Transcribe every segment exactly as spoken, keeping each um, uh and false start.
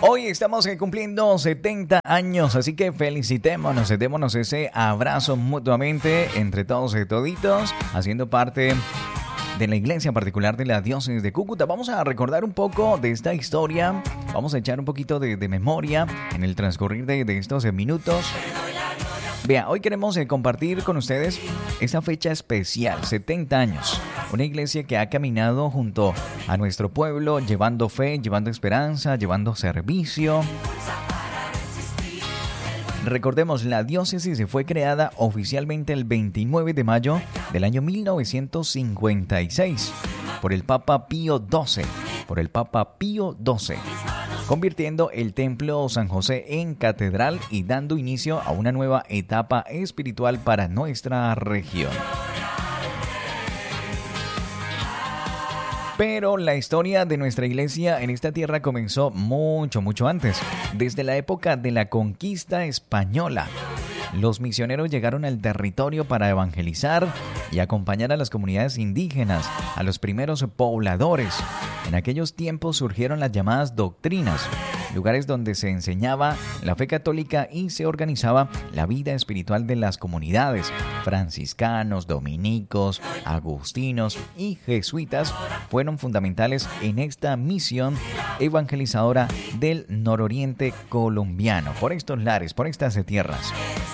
Hoy estamos cumpliendo setenta años, así que felicitémonos, démonos ese abrazo mutuamente entre todos y toditos, haciendo parte de la iglesia particular de la diócesis de Cúcuta. Vamos a recordar un poco de esta historia, vamos a echar un poquito de, de memoria en el transcurrir de, de estos minutos. Vea, hoy queremos eh, compartir con ustedes esta fecha especial, setenta años. Una iglesia que ha caminado junto a nuestro pueblo, llevando fe, llevando esperanza, llevando servicio. Recordemos, la diócesis fue creada oficialmente el veintinueve de mayo del año mil novecientos cincuenta y seis por el Papa Pío doce, por el Papa Pío doce, convirtiendo el Templo San José en catedral y dando inicio a una nueva etapa espiritual para nuestra región. Pero la historia de nuestra iglesia en esta tierra comenzó mucho, mucho antes, desde la época de la conquista española. Los misioneros llegaron al territorio para evangelizar y acompañar a las comunidades indígenas, a los primeros pobladores. En aquellos tiempos surgieron las llamadas doctrinas, lugares donde se enseñaba la fe católica y se organizaba la vida espiritual de las comunidades. Franciscanos, dominicos, agustinos y jesuitas fueron fundamentales en esta misión evangelizadora del nororiente colombiano, por estos lares, por estas tierras.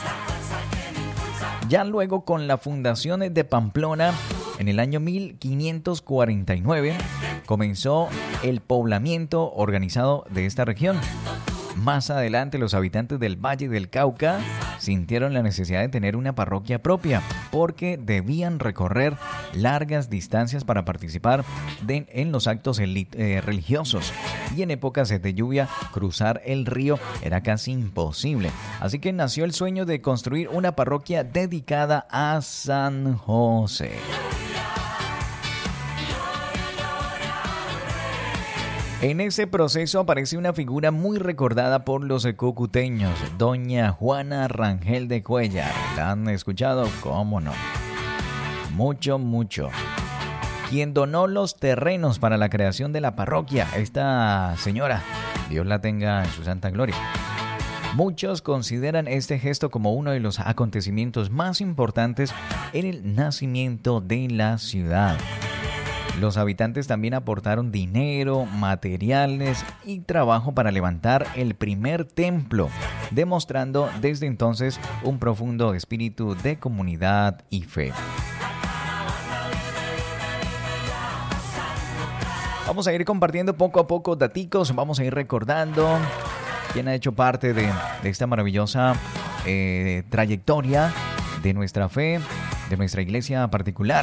Ya luego, con la fundación de Pamplona en el año mil quinientos cuarenta y nueve, comenzó el poblamiento organizado de esta región. Más adelante, los habitantes del Valle del Cauca sintieron la necesidad de tener una parroquia propia porque debían recorrer largas distancias para participar de, en los actos eh, religiosos, y en épocas de lluvia cruzar el río era casi imposible. Así que nació el sueño de construir una parroquia dedicada a San José. En ese proceso aparece una figura muy recordada por los cucuteños, doña Juana Rangel de Cuellar. ¿La han escuchado? ¿Cómo no? Mucho, mucho. Quien donó los terrenos para la creación de la parroquia, esta señora, Dios la tenga en su santa gloria. Muchos consideran este gesto como uno de los acontecimientos más importantes en el nacimiento de la ciudad. Los habitantes también aportaron dinero, materiales y trabajo para levantar el primer templo, demostrando desde entonces un profundo espíritu de comunidad y fe. Vamos a ir compartiendo poco a poco daticos, vamos a ir recordando quién ha hecho parte de, de esta maravillosa eh, trayectoria de nuestra fe, de nuestra iglesia particular.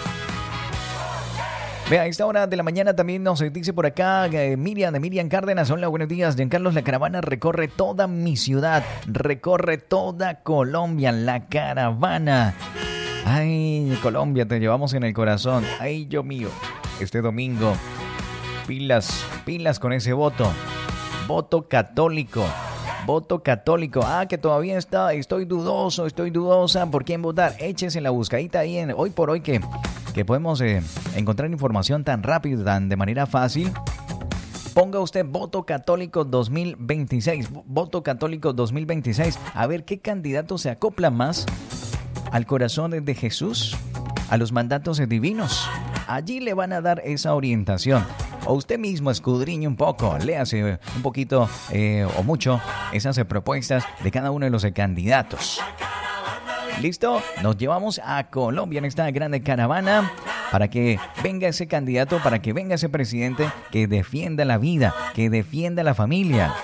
Vea, a esta hora de la mañana también nos dice por acá eh, Miriam, de Miriam Cárdenas. Hola, buenos días, Giancarlos. La caravana recorre toda mi ciudad, recorre toda Colombia, la caravana. Ay, Colombia, te llevamos en el corazón. Ay, yo mío, este domingo, pilas, pilas con ese voto. Voto católico. Voto católico. Ah, que todavía está, estoy dudoso, estoy dudosa por quién votar. Échese la buscadita ahí en Hoy por Hoy, que, que podemos eh, encontrar información tan rápido, tan de manera fácil. Ponga usted Voto Católico dos mil veintiséis. Voto Católico dos mil veintiséis. A ver qué candidato se acopla más al corazón de Jesús, a los mandatos divinos. Allí le van a dar esa orientación. O usted mismo escudriñe un poco, léase un poquito eh, o mucho esas propuestas de cada uno de los candidatos. ¿Listo? Nos llevamos a Colombia en esta grande caravana para que venga ese candidato, para que venga ese presidente que defienda la vida, que defienda la familia.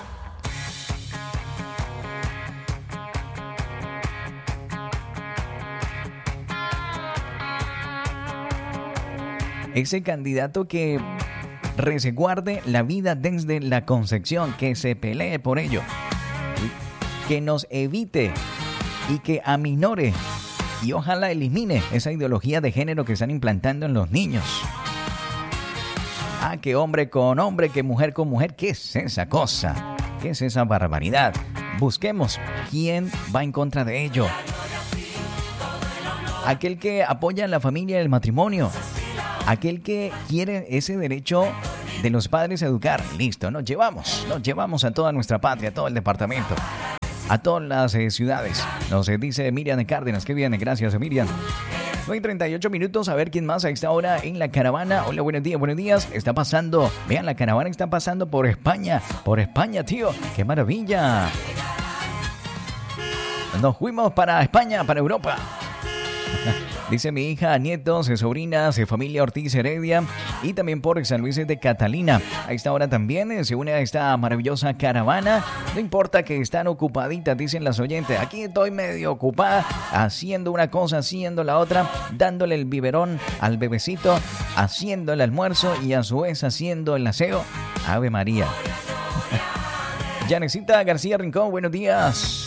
Ese candidato que resguarde la vida desde la concepción, que se pelee por ello, que nos evite y que aminore y ojalá elimine esa ideología de género que están implantando en los niños. Ah, que hombre con hombre, que mujer con mujer, ¿qué es esa cosa? ¿Qué es esa barbaridad? Busquemos quién va en contra de ello. Aquel que apoya la familia y el matrimonio. Aquel que quiere ese derecho de los padres educar. Listo, nos llevamos, nos llevamos a toda nuestra patria, a todo el departamento, a todas las eh, ciudades. Nos eh, dice Miriam de Cárdenas. Qué bien, gracias Miriam. nueve y treinta y ocho minutos, a ver quién más a esta hora en la caravana. Hola, buenos días, buenos días. Está pasando, vean, la caravana está pasando por España. Por España, tío. ¡Qué maravilla! Nos fuimos para España, para Europa. Dice mi hija, nietos, sobrinas, familia Ortiz Heredia y también por San Luis de Catalina. A esta hora también se une a esta maravillosa caravana. No importa que están ocupaditas, dicen las oyentes. Aquí estoy medio ocupada, haciendo una cosa, haciendo la otra, dándole el biberón al bebecito, haciendo el almuerzo y a su vez haciendo el aseo. Ave María. Yanecita García Rincón, buenos días.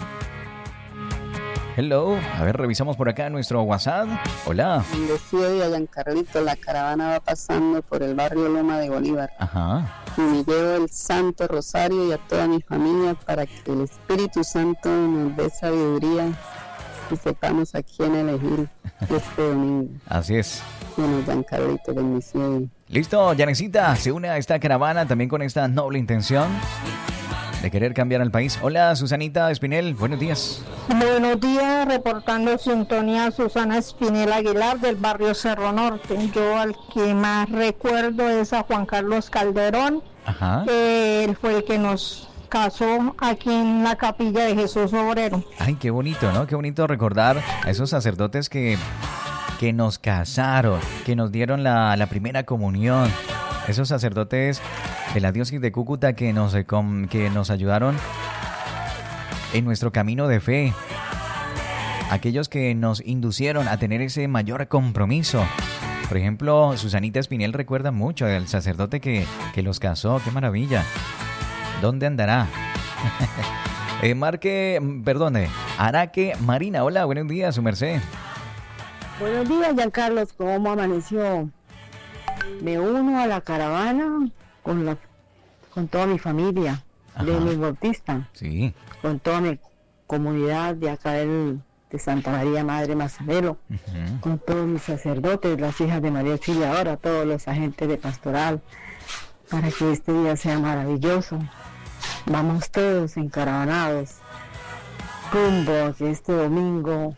Hello, a ver, revisamos por acá nuestro WhatsApp. Hola. Decía Giancarlito, la caravana va pasando por el barrio Loma de Bolívar. Ajá. Y me llevo el Santo Rosario y a toda mi familia para que el Espíritu Santo nos dé sabiduría y sepamos a quién elegir este domingo. Así es. Bueno, Giancarlito, bendición. Listo, Yanecita, se une a esta caravana también con esta noble intención de querer cambiar al país. Hola, Susanita Espinel, buenos días. Buenos días, reportando sintonía Susana Espinel Aguilar del barrio Cerro Norte. Yo al que más recuerdo es a Juan Carlos Calderón. Ajá. Eh, él fue el que nos casó aquí en la capilla de Jesús Obrero. Ay, qué bonito, ¿no? Qué bonito recordar a esos sacerdotes que, que nos casaron, que nos dieron la, la primera comunión. Esos sacerdotes de la diócesis de Cúcuta que nos, que nos ayudaron en nuestro camino de fe. Aquellos que nos inducieron a tener ese mayor compromiso. Por ejemplo, Susanita Espinel recuerda mucho al sacerdote que, que los casó. ¡Qué maravilla! ¿Dónde andará? eh, Marque, perdone, Araque Marina. Hola, buenos días, su merced. Buenos días, Giancarlos. ¿Cómo amaneció? Me uno a la caravana con la con toda mi familia. Ajá. De Luis Bautista. Sí. Con toda mi comunidad de acá del, de Santa María Madre Mazarelo. Uh-huh. Con todos mis sacerdotes, las hijas de María Auxiliadora, todos los agentes de pastoral, para que este día sea maravilloso. Vamos todos encaravanados rumbo a que este domingo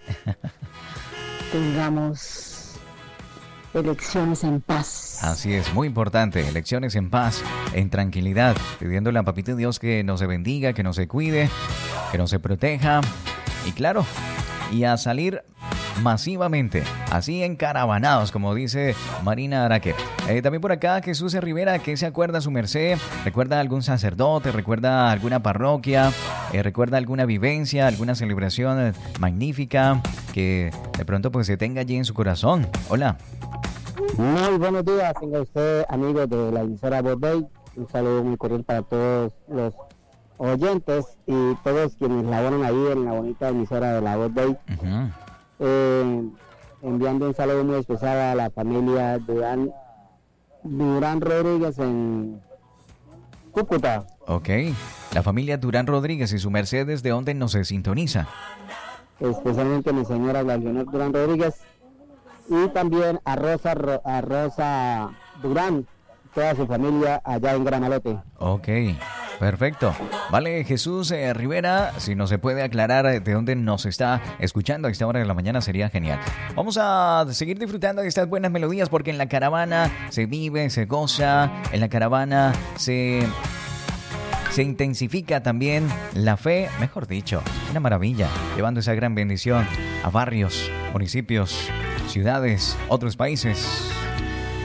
tengamos elecciones en paz. Así es, muy importante, elecciones en paz, en tranquilidad, pidiéndole a Papito Dios que nos bendiga, que nos cuide, que nos proteja y claro, y a salir masivamente, así encaravanados, como dice Marina Araque. Eh, también por acá Jesús Rivera, ¿qué se acuerda su merced? ¿Recuerda algún sacerdote? ¿Recuerda alguna parroquia? Eh, ¿Recuerda alguna vivencia, alguna celebración magnífica que de pronto pues se tenga allí en su corazón? Hola. Muy buenos días, tenga usted, amigos de la emisora Voz Day. Un saludo muy cordial para todos los oyentes y todos quienes laboran ahí en la bonita emisora de la Voz Day. Uh-huh. Eh, enviando un saludo muy especial a la familia Durán, Durán Rodríguez en Cúcuta. Ok, la familia Durán Rodríguez y su merced, ¿desde dónde nos se sintoniza? Especialmente mi señora Leonor Durán Rodríguez y también a Rosa, a Rosa Durán, toda su familia allá en Gramalote. Ok, perfecto. Vale, Jesús eh, Rivera, si nos se puede aclarar de dónde nos está escuchando a esta hora de la mañana sería genial. Vamos a seguir disfrutando de estas buenas melodías porque en la caravana se vive, se goza, en la caravana se... Se intensifica también la fe, mejor dicho, una maravilla, llevando esa gran bendición a barrios, municipios, ciudades, otros países.